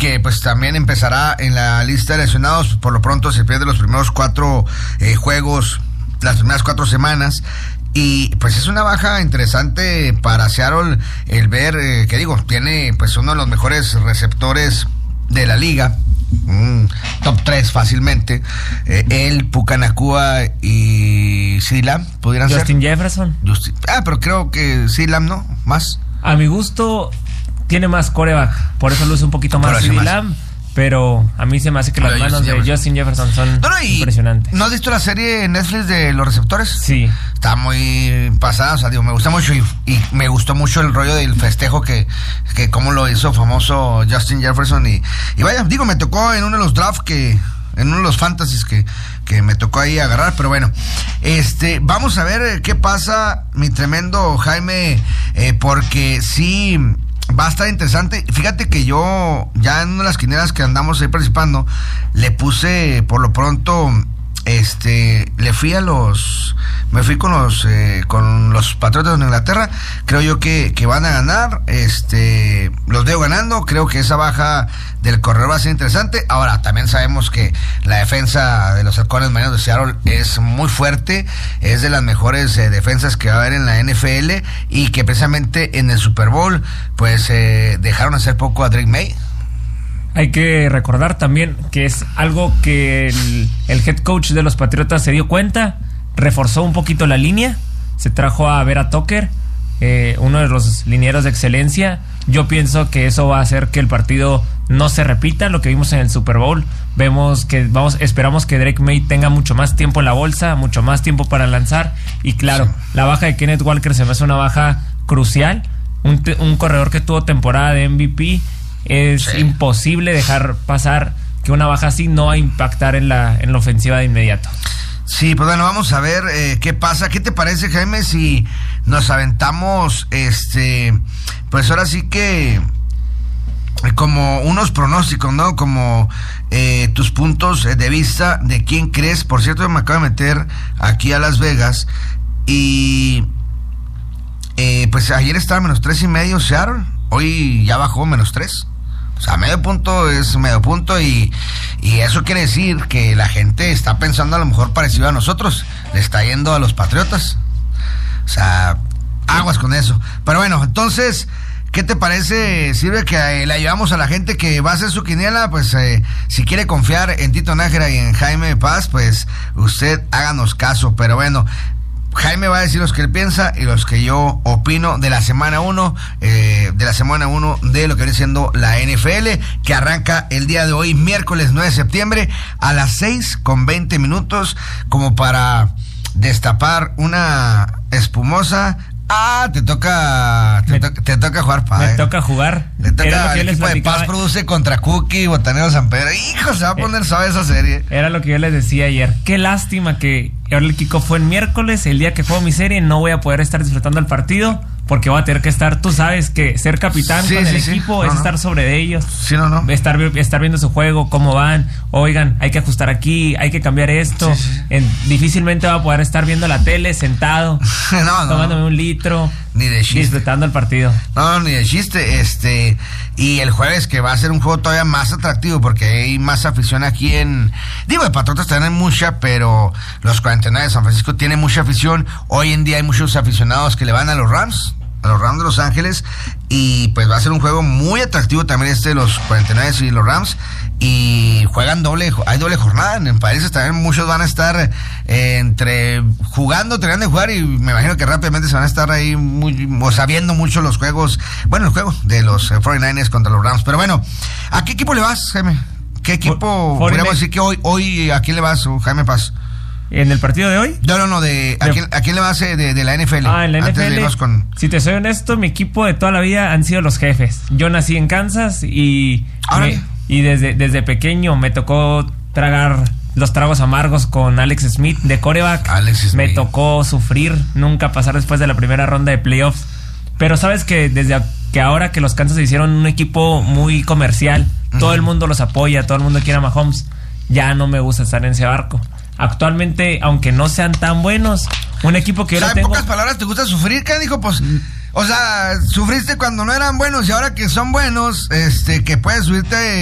que pues también empezará en la lista de lesionados. Por lo pronto se pierde los primeros 4 juegos, las primeras 4 semanas. Y pues es una baja interesante para Seattle el ver, que digo, tiene pues uno de los mejores receptores de la liga, top 3 fácilmente, él, Puka Nacua y CeeDee Lamb pudieran ser. Justin Jefferson. Pero creo que CeeDee Lamb, ¿no? Más. A mi gusto tiene más quarterback, por eso luce un poquito más CeeDee Lamb. Pero a mí se me hace que las manos de Justin Jefferson son impresionantes. ¿No has visto la serie en Netflix de los receptores? Sí. Está muy pasada, o sea, digo, me gusta mucho y me gustó mucho el rollo del festejo que cómo lo hizo famoso Justin Jefferson y vaya, digo, me tocó en uno de los drafts en uno de los fantasies que me tocó ahí agarrar, pero bueno, vamos a ver qué pasa, mi tremendo Jaime, porque sí va a estar interesante. Fíjate que yo, ya en una de las quinielas que andamos ahí participando, le puse por lo pronto, me fui con los Patriotas de Inglaterra. Creo yo que van a ganar, los veo ganando. Creo que esa baja del corredor va a ser interesante. Ahora, también sabemos que la defensa de los halcones marinos de Seattle es muy fuerte, es de las mejores defensas que va a haber en la NFL, y que precisamente en el Super Bowl pues dejaron hacer poco a Drake May. Hay que recordar también que es algo que el head coach de los Patriotas se dio cuenta, reforzó un poquito la línea, se trajo a Vera Tucker, uno de los linieros de excelencia. Yo pienso que eso va a hacer que el partido no se repita lo que vimos en el Super Bowl. Esperamos que Drake May tenga mucho más tiempo en la bolsa, mucho más tiempo para lanzar, y claro, la baja de Kenneth Walker se me hace una baja crucial, un corredor que tuvo temporada de MVP. Es imposible dejar pasar que una baja así no va a impactar en la ofensiva de inmediato. Sí, pues bueno, vamos a ver qué pasa. ¿Qué te parece, Jaime, si nos aventamos pues ahora sí que como unos pronósticos, ¿no? Como tus puntos de vista de quién crees. Por cierto, me acabo de meter aquí a Las Vegas y pues ayer estaba -3.5 Seattle, hoy ya bajó -3. O sea, medio punto es medio punto, y eso quiere decir que la gente está pensando a lo mejor parecido a nosotros, le está yendo a los Patriotas. O sea, aguas con eso. Pero bueno, entonces, ¿qué te parece? Sirve que le ayudamos a la gente que va a hacer su quiniela. Pues si quiere confiar en Tito Nájera y en Jaime Paz, pues usted háganos caso. Pero bueno, Jaime va a decir los que él piensa y los que yo opino de la semana 1, de lo que viene siendo la NFL, que arranca el día de hoy, miércoles 9 de septiembre, a las 6:20, como para destapar una espumosa. Te toca jugar, Paz. Me toca jugar. Le toca el equipo de Paz produce contra Cookie, Botanero San Pedro. Hijo, se va a poner suave esa serie. Era lo que yo les decía ayer. Qué lástima que el kickoff fue en miércoles, el día que juego mi serie. No voy a poder estar disfrutando el partido porque voy a tener que estar, tú sabes que ser capitán con el equipo es estar sobre de ellos. Sí, no. Estar viendo su juego, cómo van. Oigan, hay que ajustar aquí, hay que cambiar esto. Difícilmente va a poder estar viendo la tele sentado, tomándome un litro, ni de chiste, disfrutando el partido. No, ni de chiste. Y el jueves, que va a ser un juego todavía más atractivo porque hay más afición aquí de Patriotas tienen mucha, pero los 49 de San Francisco tienen mucha afición. Hoy en día hay muchos aficionados que le van a los Rams de Los Ángeles, y pues va a ser un juego muy atractivo también de los 49 y los Rams, y juegan hay doble jornada en países también. Muchos van a estar terminando de jugar, y me imagino que rápidamente se van a estar ahí viendo mucho los juegos, el juego de los 49ers contra los Rams. Pero bueno, ¿a qué equipo le vas, Jaime? ¿Qué equipo podríamos decir que hoy a quién le vas, Jaime Paz? ¿En el partido de hoy? No, ¿a quién le vas de la NFL? En la NFL, si te soy honesto, mi equipo de toda la vida han sido los Jefes. Yo nací en Kansas y desde pequeño me tocó tragar los tragos amargos con Alex Smith de quarterback. Me tocó sufrir, nunca pasar después de la primera ronda de playoffs. Pero sabes que desde que ahora que los Kansas se hicieron un equipo muy comercial, todo el mundo los apoya, todo el mundo quiere a Mahomes, ya no me gusta estar en ese barco. Actualmente, aunque no sean tan buenos, un equipo que yo en pocas palabras, ¿te gusta sufrir? ¿Qué dijo? Pues, o sea, sufriste cuando no eran buenos, y ahora que son buenos, que puedes subirte